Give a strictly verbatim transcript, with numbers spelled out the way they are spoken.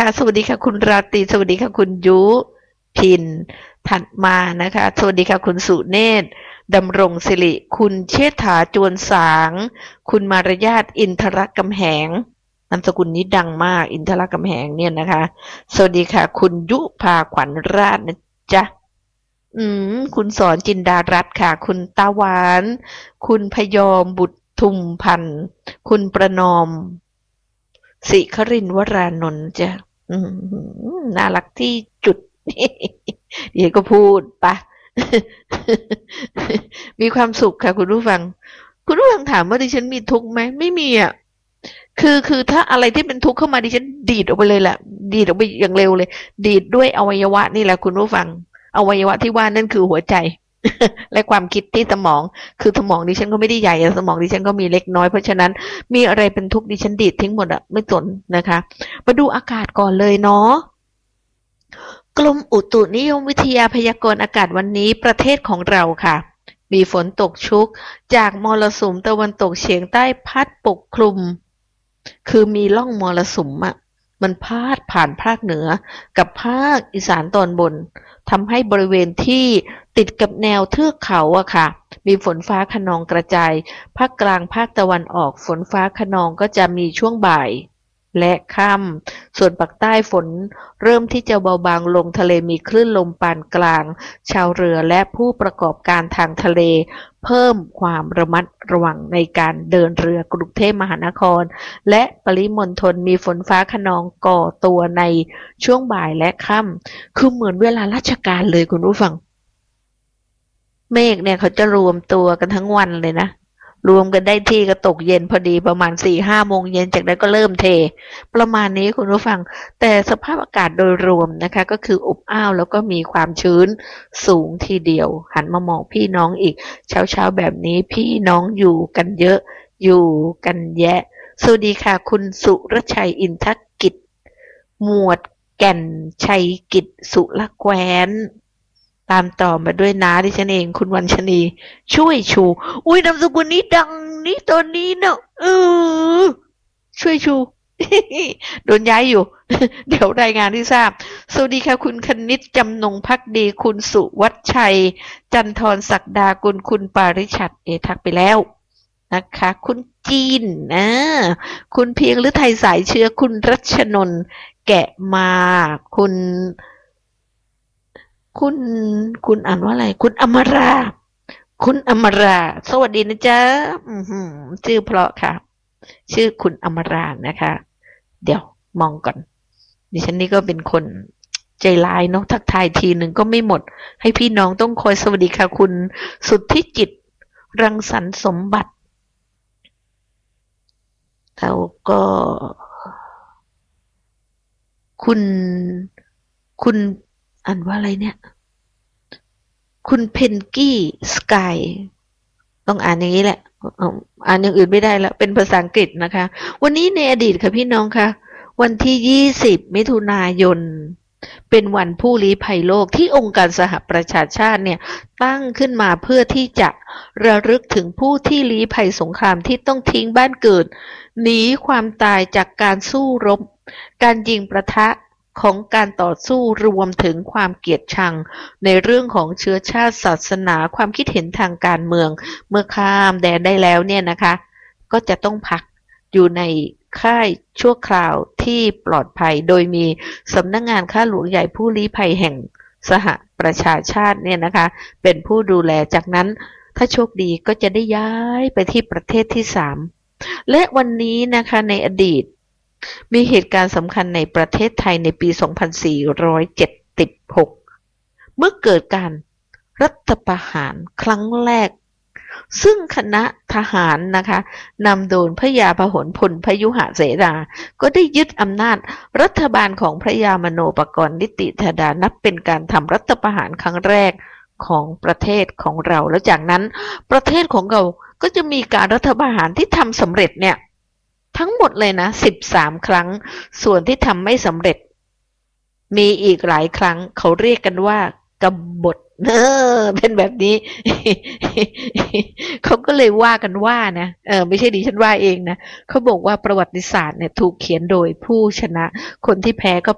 สวัสดีค่ะคุณราตรีสวัสดีค่ะคุณยุพินถัดมานะคะสวัสดีค่ะคุณสุเนตรดำรงศิริคุณเชษฐาจวนสางคุณมารยาทอินทรกำแหงนามสกุลนี้ดังมากอินทรกำแหงเนี่ยนะคะสวัสดีค่ะคุณยุพาขวัญราชนะจ๊ะอืมคุณสอนจินดารัตน์ค่ะคุณตาหวานคุณพยอมบุตรทุมพันธ์คุณประนอมศิครินทร์วรานนท์จ้ะอืมน่ารักที่จุด เดี๋ยวก็พูดปะ มีความสุขค่ะคุณผู้ฟังคุณผู้ฟังถามว่าดิฉันมีทุกข์ไหมไม่มีอ่ะคือคือถ้าอะไรที่เป็นทุกข์เข้ามาดิฉันดีดออกไปเลยแหละดีดออกไปอย่างเร็วเลยดีดด้วยอวัยวะนี่แหละคุณผู้ฟังอวัยวะที่ว่านั่นคือหัวใจ และความคิดที่สมองคือสมองดิฉันก็ไม่ได้ใหญ่สมองดิฉันก็มีเล็กน้อยเพราะฉะนั้นมีอะไรเป็นทุกข์ดิฉันดีดทิ้งหมดอะไม่สนนะคะมาดูอากาศก่อนเลยเนาะกรมอุตุนิยมวิทยาพยากรณ์อากาศวันนี้ประเทศของเราค่ะมีฝนตกชุกจากมรสุมตะวันตกเฉียงใต้พัดปกคลุมคือมีร่องมรสุมอะมันพาดผ่านภาคเหนือกับภาคอีสานตอนบนทำให้บริเวณที่ติดกับแนวเทือกเขาอะค่ะมีฝนฟ้าคะนองกระจายภาคกลางภาคตะวันออกฝนฟ้าคะนองก็จะมีช่วงบ่ายและค่ำส่วนภาคใต้ฝนเริ่มที่จะเบาบางลงทะเลมีคลื่นลมปานกลางชาวเรือและผู้ประกอบการทางทะเลเพิ่มความระมัดระวังในการเดินเรือกรุงเทพมหานครและปริมณฑลมีฝนฟ้าคะนองก่อตัวในช่วงบ่ายและค่ำคือเหมือนเวลาราชการเลยคุณผู้ฟังเมฆเนี่ยเขาจะรวมตัวกันทั้งวันเลยนะรวมกันได้ที่ก็ตกเย็นพอดีประมาณสี่ห้าโมงเย็นจากนั้นก็เริ่มเทประมาณนี้คุณผู้ฟังแต่สภาพอากาศโดยรวมนะคะก็คืออบอ้าวแล้วก็มีความชื้นสูงทีเดียวหันมามองพี่น้องอีกเช้าๆแบบนี้พี่น้องอยู่กันเยอะอยู่กันแยะสวัสดีค่ะคุณสุรชัยอินทกิจหมวดแก่นชัยกิจสุรแคว้นตามต่อมาด้วยน้าดิฉันเองคุณวันชนีช่วยชูอุ้ยนามสกุลนี้ดังนี้ตอนนี้เนอะเออช่วยชู โดนย้ายอยู่ เดี๋ยวรายงานที่ทราบสวัสดีค่ะคุณคณิตจำนงพักดีคุณสุวัชชัยจันทรศักดากุลคุณปาริชัดเอทักไปแล้วนะคะคุณจีนนะคุณเพียงหรือไทยสายเชื้อคุณรัชนนท์แกะมาคุณคุณคุณอ่านว่าอะไรคุณอมราคุณอมราสวัสดีนะจ๊ะอือหือชื่อเพราะค่ะชื่อคุณอมรานะคะเดี๋ยวมองก่อนดิฉันนี่ก็เป็นคนใจร้ายเนาะทักทายทีหนึ่งก็ไม่หมดให้พี่น้องต้องคอยสวัสดีค่ะคุณสุทธิจิตรังสรรค์สมบัติแล้วก็คุณคุณอ่านว่าอะไรเนี่ยคุณเพนกี้สกายต้องอ่านอย่างนี้แหละอ่านอย่างอื่นไม่ได้แล้วเป็นภาษาอังกฤษนะคะวันนี้ในอดีตค่ะพี่น้องคะวันที่ยี่สิบมิถุนายนเป็นวันผู้ลี้ภัยโลกที่องค์การสหประชาชาติเนี่ยตั้งขึ้นมาเพื่อที่จะระลึกถึงผู้ที่ลี้ภัยสงครามที่ต้องทิ้งบ้านเกิดหนีความตายจากการสู้รบการยิงปะทะของการต่อสู้รวมถึงความเกลียดชังในเรื่องของเชื้อชาติศาสนาความคิดเห็นทางการเมืองเมื่อข้ามแดนได้แล้วเนี่ยนะคะก็จะต้องพักอยู่ในค่ายชั่วคราวที่ปลอดภัยโดยมีสำนักงานข้าหลวงใหญ่ผู้ลี้ภัยแห่งสหประชาชาติเนี่ยนะคะเป็นผู้ดูแลจากนั้นถ้าโชคดีก็จะได้ย้ายไปที่ประเทศที่สามและวันนี้นะคะในอดีตมีเหตุการณ์สำคัญในประเทศไทยในปี สองพันสี่ร้อยเจ็ดสิบหก เมื่อเกิดการรัฐประหารครั้งแรกซึ่งคณะทหารนะคะนำโดยพระยาพหลพลพยุหเสนาก็ได้ยึดอำนาจรัฐบาลของพระยามโนปกรณ์นิติธดานับเป็นการทำรัฐประหารครั้งแรกของประเทศของเราแล้วจากนั้นประเทศของเราก็จะมีการรัฐประหารที่ทำสำเร็จเนี่ยทั้งหมดเลยนะสิบสามครั้งส่วนที่ทำไม่สำเร็จมีอีกหลายครั้งเขาเรียกกันว่ากบฏเออเป็นแบบนี้ เขาก็เลยว่ากันว่านะเออไม่ใช่ดิฉันว่าเองนะเขาบอกว่าประวัติศาสตร์เนี่ยถูกเขียนโดยผู้ชนะคนที่แพ้ก็